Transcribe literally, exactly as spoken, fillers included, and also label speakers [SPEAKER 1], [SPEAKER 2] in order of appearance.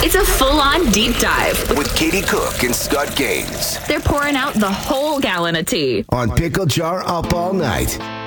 [SPEAKER 1] It's a full-on deep dive
[SPEAKER 2] with Katie Cook and Scott Gaines.
[SPEAKER 1] They're pouring out the whole gallon of tea
[SPEAKER 3] on Pickle Jar Up All Night.